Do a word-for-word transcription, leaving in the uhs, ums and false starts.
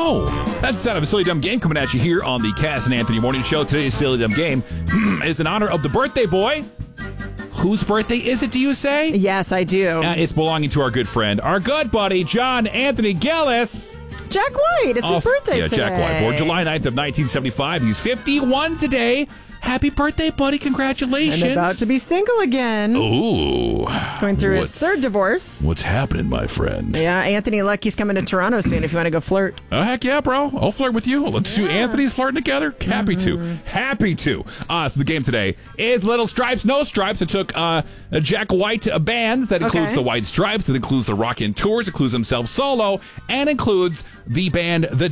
go. That's the sound of a Silly Dumb Game coming at you here on the Cass and Anthony Morning Show. Today's Silly Dumb Game is in honor of the birthday boy. Whose birthday is it, do you say? Yes, I do. Uh, it's belonging to our good friend, our good buddy, John Anthony Gillis. Jack White. It's Oh, his birthday yeah, today. Jack White. Born July ninth of nineteen seventy-five. He's fifty-one today. Happy birthday, buddy. Congratulations. And about to be single again. Ooh. Going through What's- his third divorce. What's happening, my friend? Yeah, Anthony Lucky's coming to Toronto soon if you want to go flirt. Oh, heck yeah, bro. I'll flirt with you. Let's do Anthony's flirting together. Happy Mm-hmm. to. Happy to. Uh, so the game today is Little Stripes, No Stripes. It took uh, Jack White uh, bands. That includes Okay. the White Stripes. It includes the Rockin' Tours. It includes himself solo. And includes the band The